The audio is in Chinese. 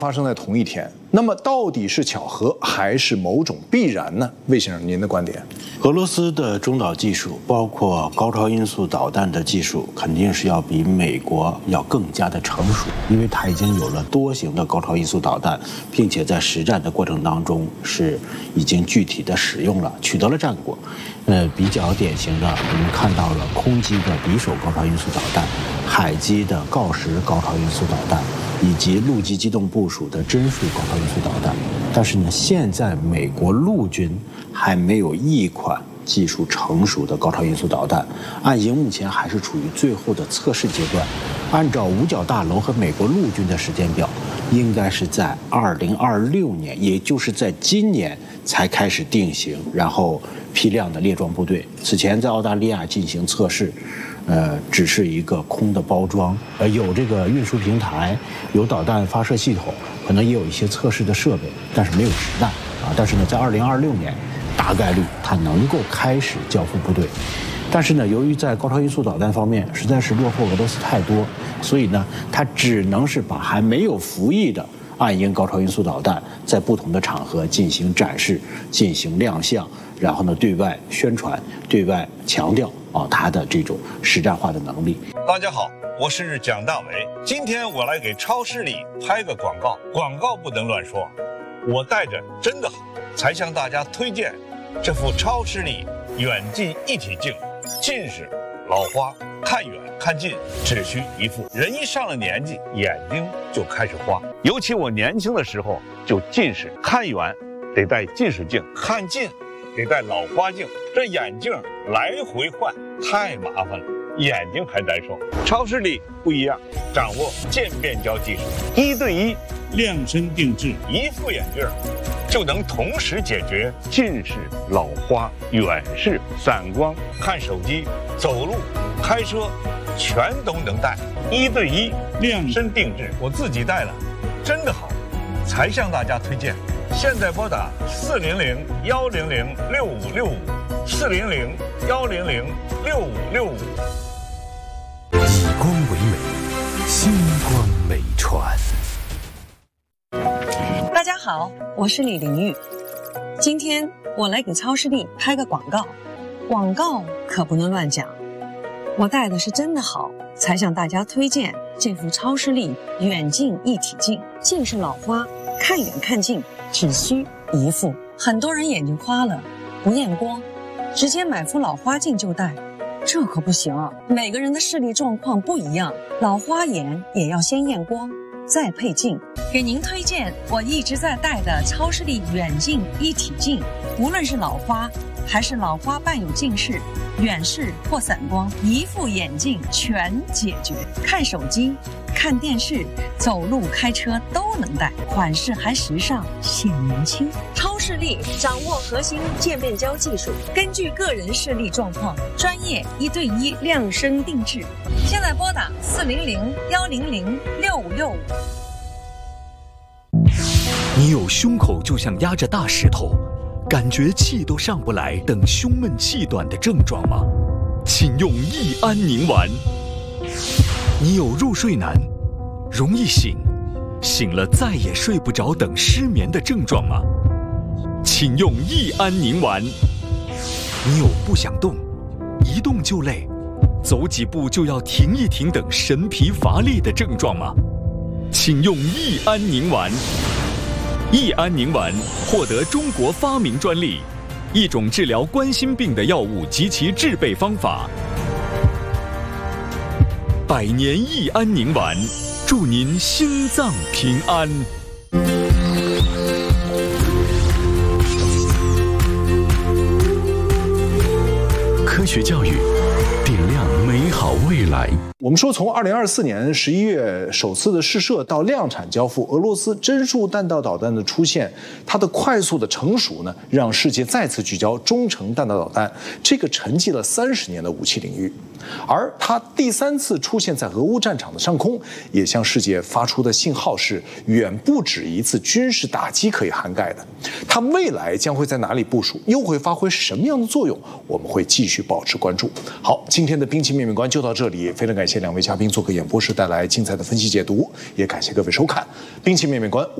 发生在同一天，那么到底是巧合还是某种必然呢？魏先生，您的观点？ 俄罗斯的中导技术，包括高超音速导弹的技术，肯定是要比美国要更加的成熟，因为它已经有了多型的高超音速导弹，并且在实战的过程当中是已经具体的使用了，取得了战果。比较典型的，我们看到了空机的匕首高超音速导弹、海基的锆石高超音速导弹，以及陆基机动部署的针数高超音速导弹。但是呢，现在美国陆军还没有一款技术成熟的高超音速导弹，岸英目前还是处于最后的测试阶段。按照五角大楼和美国陆军的时间表，应该是在2026年，也就是在今年才开始定型，然后批量的列装部队。此前在澳大利亚进行测试，只是一个空的包装，有这个运输平台，有导弹发射系统，可能也有一些测试的设备，但是没有实弹啊。但是呢，在2026年，大概率它能够开始交付部队。但是呢，由于在高超音速导弹方面实在是落后俄罗斯太多，所以呢，它只能是把还没有服役的岸英高超音速导弹在不同的场合进行展示、进行亮相，然后呢，对外宣传、对外强调它的这种实战化的能力。 大家好，我是蒋大为，今天我来给超视力拍个广告，广告不能乱说，我带着真的好，才向大家推荐这副超视力远近一体镜。近视、老花，看远看近只需一副。人一上了年纪，眼睛就开始花。尤其我年轻的时候就近视，看远得戴近视镜，看近得戴老花镜，这眼镜来回换太麻烦了，眼睛还难受。超视力不一样，掌握渐变焦技术，1对1量身定制，一副眼镜就能同时解决近视、老花、远视、散光、看手机、走路、开车，全都能戴。1对1量身定制，我自己戴了，真的好，才向大家推荐。现在拨打400-100-6565，400-100-6565。 以光为美，星光美传。 大家好，我是李玲玉。今天我来给超视力拍个广告，广告可不能乱讲。我带的是真的好，才向大家推荐这副超视力远近一体镜。近视老花，看远看近只需一副。很多人眼睛花了，不验光，直接买副老花镜就戴，这可不行啊！每个人的视力状况不一样，老花眼也要先验光，再配镜。给您推荐我一直在戴的超视力远近一体镜，无论是老花还是老花伴有近视、远视或散光，一副眼镜全解决。看手机、看电视、走路、开车都能戴，款式还时尚，显年轻。超视力掌握核心渐变焦技术，根据个人视力状况，专业1对1量身定制。现在拨打400-100-6565。 你有胸口就像压着大石头，感觉气都上不来等胸闷气短的症状吗？请用益安宁丸。你有入睡难、容易醒、醒了再也睡不着等失眠的症状吗？请用益安宁丸。你有不想动、一动就累、走几步就要停一停等神疲乏力的症状吗？请用益安宁丸。益安宁丸获得中国发明专利，一种治疗冠心病的药物及其制备方法。100年益安宁丸，祝您心脏平安。科学教育，点亮美好未来。 我们说，从2024年11月首次的试射到量产交付，俄罗斯针数弹道导弹的出现，它的快速的成熟呢，让世界再次聚焦中程弹道导弹这个沉寂了30年的武器领域。 而它第3次出现在俄乌战场的上空，也向世界发出的信号是远不止一次军事打击可以涵盖的。它未来将会在哪里部署，又会发挥什么样的作用？我们会继续保持关注。好，今天的兵器面面观就到这里，非常感谢2位嘉宾做客演播室带来精彩的分析解读，也感谢各位收看兵器面面观。